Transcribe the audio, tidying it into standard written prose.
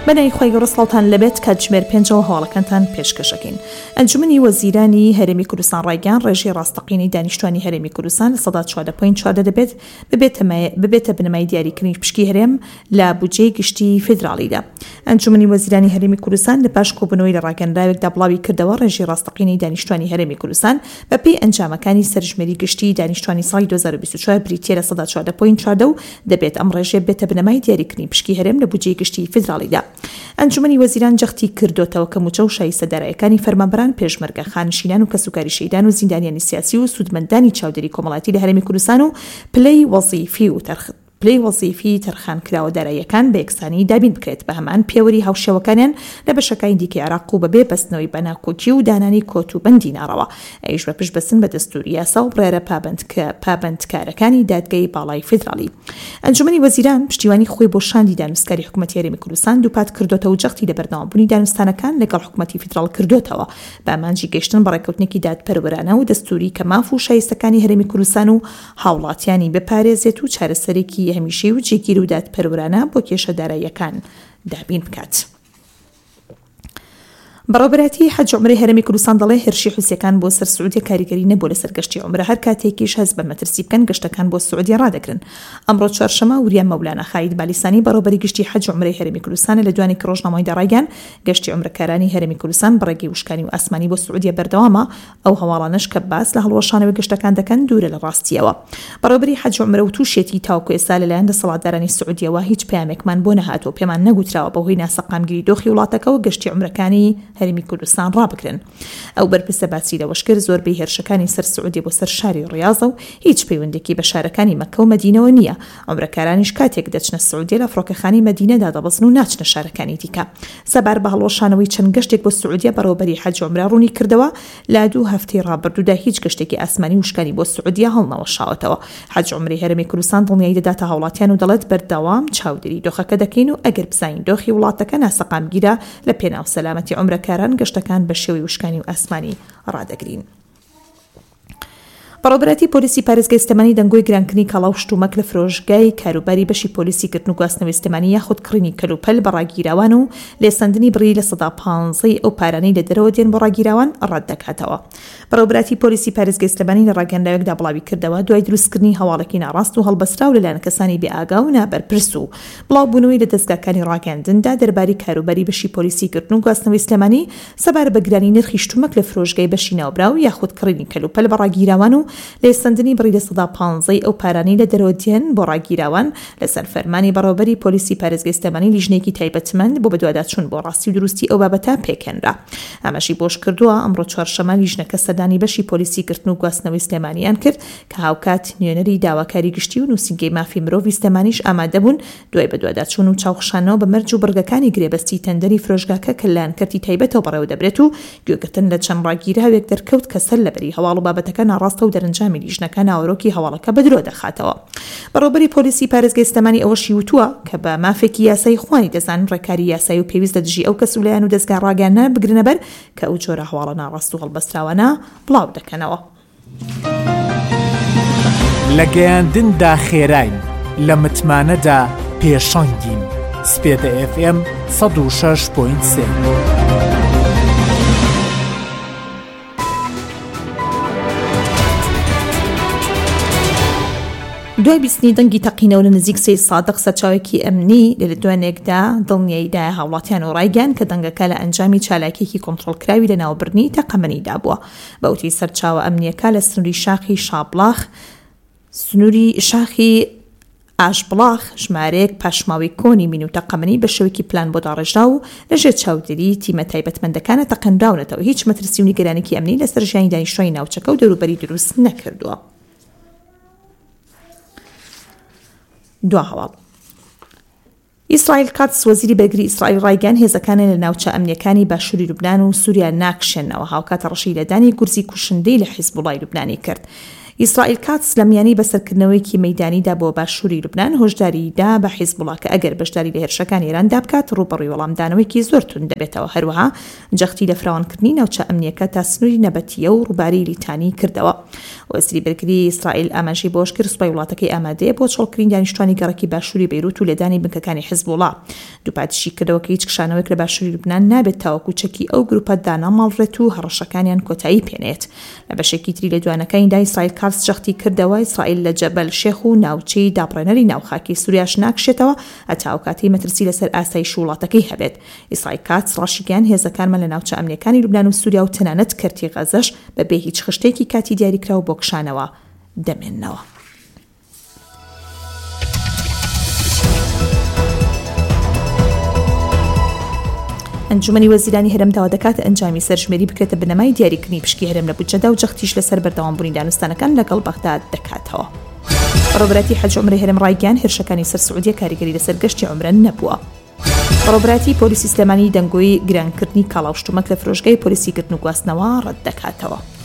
بەنای خۆی گەڕستڵتان لەبێت کاتژمێر 5 هەواڵەکانتان پێشکەشەکەین. ئەنجومەنی وەزیرانی هەرێمی کوردستان ڕایگەیاند ڕێژەی ڕاستەقینەی دانیشتوانی هەرێمی کوردستان لە سەدا 4.4 دەبێت ببێتە بنەمای دیاریکردنی پشکی هەرێم لە بودجەی گشتی فیدراڵیدا. ئەنجومەنی وەزیرانی هەرێمی کوردستان لە پاش کۆبوونەوەی لە ڕاگەندراوێکدا بڵاوی کردەوە ڕێژەی ڕاستەقینەی دانیشتوانی هەرێمی کوردستان بەپێی ئەنجامەکانی سەرژمێری گشتی دانیشتوانی ساڵی 2024 بریتیە لە سەدا 4.4 و دەبێت ئەم ڕێژەیە بێتە بنەمای دیاریکردنی پشکی هەرێم لە بودجەی گشتی فیدراڵیدا. ئەنجومەنی وەزیران جەختی کردوتەوە کە موچە و شایستەدارایەکانی فەرمانبەران پێشمەرگە خانشینان و کەسوکاری شەیدان و زیندانیانی سیاسی و سودمەندانی چاودێری کۆمەڵاتی لە هەرێمی کوردستان و پلەی وەزیفی تەرخانکراوە داراییەکان بە یەکسانی دابین بکرێت بە هەمان پێوەری هاوشێوەکانیان لە بەشەکانی دیکەی عێراق و بەبێ بەستنەوەی بەناکۆکی و دانانی کۆت و بەندی ناڕەوە. ئەویش بە پشت بەسن بە دەستوری یاسا و بڕێرە پابەندکارەکانی دادگای باڵای فیدراڵی. ئەنجومەنی وەزیران پشتیوانی خۆی بۆ شاندی دانوستکاری حکوومەتی هەرێمی کوردستان دووپات کردوتەوە و جەختی لە بەردەوامبوونی دانوستانەکان لەگەڵ حکوومەتی فیدراڵ کردوتەوە بە ئامانجی گەیشتن بە ڕێکەوتنێکی دادپەروەرانە و دەستوری کە ماف و شایستەکانی هەرێمی کوردستان و هاوڵاتیانی بپارێزێت و چارەسەرێکی هەمیشەی و جێگیر و دادپەروەرانە بۆ کێشە داراییەکان دابین بکات. بەڕێوەبەری حەج و عومرەی هەرێمی کوردستان دەڵێ هێرشی حوسیەکان بۆ سەر سعودی کاریگەری نەبوو لەسەر گەشتی عومرە هەر کاتێکیش هەست بە مەترسی بکەن گەشتەکان بۆ سعودی ڕادەگرن. ئەمڕۆ چوارشەمە وریان مەولانە خالید بالیسانی بەڕێوەبەری گشتی حەج و عومرەی هەرێمی کوردستان لە دوانی ڕۆژنامەیەدا ڕایگەیاند گەشتی عومرەکارانی هەرێمی کوردستان بەڕێگەی وشکانی و ئاسمانی بۆ سعودی بەردەوامە ئەو هەواڵانەش کە باس لە هەڵوەشانەوەی گەشتەکان دەکەن دوورە لە ڕاستیەوە. بەڕێوەبەری حەج و عومرە و تووشێتی تاوەکو ئێستا لەلایەن دەسەڵاتدارانی سعودیەوە هیچ پەیامێکمان بۆ نەهاتوە پێمان نەگوتراوە بەهۆی ناسەقامگیری دۆخی وڵاتەکەەوە گەشتی عومرەکانی هەرێمی کوردستان ڕابکرن. ئەو بەرپرسە باسی لەوەش کرد زۆربەی هێرشەکانی سەر سعودی بۆ سەر شاری ڕیاضە و هیچ پەیوەندێکی بە شارەکانی مەکە و مەدینەوە نییە. عومرەکارانیش کاتێک دەچنە سعودی لە فڕۆکەخانی مەدینەدا دەبەزن و ناچنە شارەکانی دیکە. سەبار بە هەڵوەشانەوەی چەند گەشتێک بۆ سعودی بەڕێوەبەری حەج و عومرە ڕوونی کردەوە لە 2 هەفتەی ڕابردوودا هیچ گەشتێکی ئاسمانی وشکانی بۆ سعودی هەڵنەوەشاوەتەوە. حەج و عومرەی هەرێمی کوردستان دڵنیایی دەداتە هاوڵاتیان و دەڵێت بەردەوام چاودێری دۆخەکە دەکەین و ئەگەر بزانین دۆخی وڵاتەکە ناسەقامگیرە لە پێناو سەلامەتی عومرەکاران گەشتەکان بە شێوەی وشکانی و ئاسمانی ڕادەگرین. بەڕێوەبەری پۆلیسی پارێزگای سلێمانی دەنگۆی گرانکردنی کاڵا و شتومەک لە فرۆژگای کاروباری بەشی پۆلیسی کردن و گواستنەوەی سلێمانی یاخود کڕینی کەلوپەل بە ڕاگیراوان و لێسەندنی بڕی لە سەدا 15 ئەو پارانەی لە دەرەوە دێن بۆ ڕاگیراوان ڕەت دەکاتەوە. بەڕێوەبەری پۆلیسی پارێزگای سلێمانی لە ڕاگەندراوێکدا بڵاوی کردەوە دوای دروستکردنی هەواڵێکی ناڕاست و هەڵبەستراو لەلایەن کەسانی بێئاگا و نابەرپرس و بڵاوبوونەوەی لە دەستگاکانی ڕاگەاندندا دەربارەی کاروباری بەشی پۆلیسی کردن و گواستنەوەی سلێمانی سەبارە بە گرانی نرخی شتومەک لە فرۆژگای بەشی ناوبراو یاخود کڕینی کەلوپەل بە ڕاگیراوان و لێسەندنی بڕی لە سەدا 15 ئەو پارانەی لە دەرەوە دێن بۆ ڕاگیراوان لەسەر فەرمانی بەڕێوەبەری پۆلیسی پارێزگای سلێمانی لیژنێکی تایبەتمەند بۆ بەدواداچوون بۆ ڕاستی و دروستی ئەو بابەتە پێکهێنرا. ئەمەشی بۆش کردووە ئەمڕۆ چوارشەمە لیژنەکە سەردانی بەشی پۆلیسی کردن و گواستنەوەی سلێمانیان کرد کە هاوکات نوێنەری داواکاری گشتی و نووسینگەی مافی مرۆڤی سلێمانیش ئامادە بوون دوای بەدواداچوون و چاوخشانەوە بە مەرج و بڕگەکانی گرێبەستی تەندەری فرۆژگاکە کە لایەنکەرتی تایبەتەوە بەڕێوە دەبرێت و گوێگرتن لە چەند ڕاگیراوێک دەرکەوت کە سەر لەبەری هەواڵ و بابەتەکە ناڕاستە و دەرەنجامی لیژنەکە ناوەڕۆکی هەواڵەکە بەدرۆ دەخاتەوە. بەڕێوەبەری پۆلیسی پارێزگای سلێمانی ئەوەشی وتووە کە بە مافێکی یاسایی خوانی دەزانن ڕێکاری یاسایی و پێویستە دژی ئەو کەس و لایەن و دەستگا ڕاگەیاندە بگرنە بەر کە ئەو جۆرە هەواڵە ناڕاست و هەڵبەستراوانە بڵاو دەکەنەوە. لە گەیاندندا خێراین لە متمانەدا پێشەنگین. سپێدە FM 106.3. دوای بیستنی دەنگی تەقینەوە لە نزیک سێ سادق سەرچاوێکی ئەمنی لە دوێنێکدا دڵنیاییدای هاوڵاتیان و ڕایگەیاند کە دەنگەکە لە ئەنجامی چالاکیێکی کۆنتڕۆڵکراوی لە ناوبردنی تەقەمەنیدا بووە. بەوتی سەرچاوە ئەمنیەکە لە سنووری شاخی شابڵاخ سنووری شاخی ئاشبڵاخ ژمارەیەک پاشماوی کۆنی مین و تەقەمەنی بە شێوەیەکی پلان بۆ داڕێژرا و لەژێر چاودێری تیمە تایبەتمەندەکانە تەقەنراونەتەوە هیچ مەترسی و نیگەرانێکی ئەمنی لەسەر ژیانی دانیشتوانی ناوچەکە و دەوروبەری دروست نەکردووە. دو هەواڵ ئیسرائیل کاتس وەزیری بەرگری ئیسرائیل ڕایگەیاند هێزەکانە لە ناوچە ئەمنیەکانی باشووری لوبنان و سووریا ناکشێنەوە. هاوکاتە ڕەشی لەدانی گورزی کوشندەی لە حیزبوڵای لوبنانی کرد. ئیسرائیل کاتس لە میانی بەسەرکردنەوەیکی مەیدانیدا بۆ باشووری لوبنان هۆشداریدا بە حیزبوڵا کە ئەگەر بەشداری لە هێرشەکان ئێراندا بکات ڕوبەڕووی وەڵامدانەوەیکی زۆر تون دەبێتەوە. هەروەها جەختی لە فراوانکردنی ناوچە ئەمنیەکە تا سنووری نەبەتیە و ڕووباری لیتانی کردەوە. وەزیری بەرگری ئیسرائیل ئاماژەی بۆش کرد سوپای وڵاتەکەی ئامادەیە بۆ چۆڵکردنی دانیشتوانی گەڕەکی باشووری بەیروت و لێدانی بنکەکانی حیزبوڵا. دووپاتشی کردەوە کە هیچ کشانەوەیەک لە باشووری لوبنان نابێت تاوەکو چەکی ئەو گروپە داناماڵڕێت و هەڕەشەکانیان کۆتایی پێنێت. لە بەشێکی تری لە دوانەکانیدا ئیسرائیل کاتس جەختی کردەوە ئیسرائیل لە جەبەل شێخ و ناوچەی دابڕێنەری ناوخاکی سووریاش ناکشێتەوە هەتا ئەو کاتەی مەترسی لەسەر ئاسایش وڵاتەکەی هەبێت. ئیسرائیل کاتس ڕاشیگەیان هێزەکانمان لە ناوچە ئەمنیەکانی لوبنان و سووریا و تەنانەت کەرتی غەزەش بەبێ هیچ خشتێکی کاتی دیاریکراوە بۆ کشانەوە دەمێننەوە. ئەنجومەنی وەزیرانی هەرەم داوا دەکات ئەنجامی سەرژمێری بکرێتە بنەمای دیاریکردنی پشکی هەرێم لە بودجەدا و جەختیش لەسەر بەردەوامبوونی دانوستانەکان لەگەڵ بەغداد دەکاتەوە. ڕۆبەتی حەج عومرەی هەرێم ڕایگەیاند هێرشەکانی سەر سعودیە کاریگەری لەسەر گەشتی عومرە نەبووە. ڕۆبەتی پۆلیسی سلێمانی دەنگۆی گرانکردنی کاڵاوشتومەک لە فرۆشگای پۆلیسیکردن و گواستنەوە ڕەت دەکاتەوە.